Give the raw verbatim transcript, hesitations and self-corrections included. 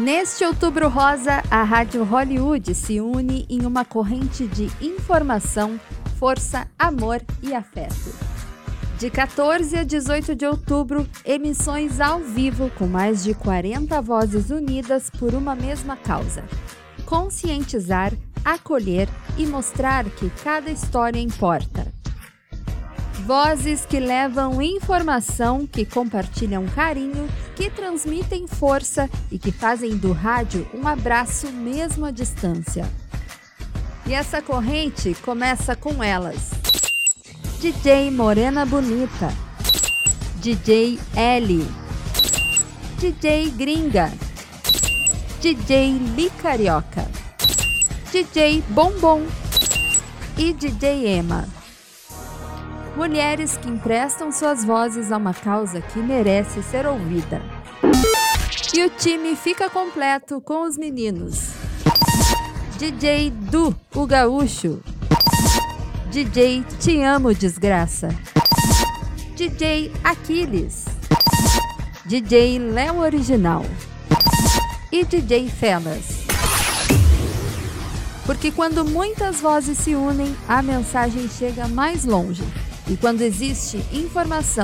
Neste Outubro Rosa, a Rádio Hollywood se une em uma corrente de informação, força, amor e afeto. De quatorze a dezoito de outubro, emissões ao vivo com mais de quarenta vozes unidas por uma mesma causa: conscientizar, acolher e mostrar que cada história importa. Vozes que levam informação, que compartilham carinho, que transmitem força e que fazem do rádio um abraço mesmo à distância. E essa corrente começa com elas: D J Morena Bonita, D J L, D J Gringa, D J Li Carioca, D J Bombom e D J Ema. Mulheres que emprestam suas vozes a uma causa que merece ser ouvida. E o time fica completo com os meninos: D J Du, o Gaúcho, D J Te Amo Desgraça, D J Aquiles, D J Léo Original e D J Felas. Porque quando muitas vozes se unem, a mensagem chega mais longe. E quando existe informação